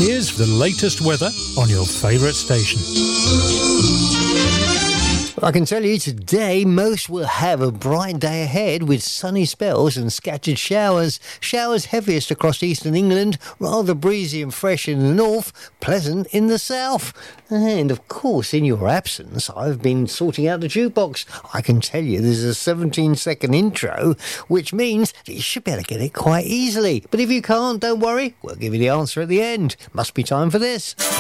Here's the latest weather on your favourite station. I can tell you today most will have a bright day ahead with sunny spells and scattered showers. Showers heaviest across eastern England, rather breezy and fresh in the north, pleasant in the south. And of course, in your absence, I've been sorting out the jukebox. I can tell you there's a 17-second intro, which means that you should be able to get it quite easily. But if you can't, don't worry, we'll give you the answer at the end. Must be time for this.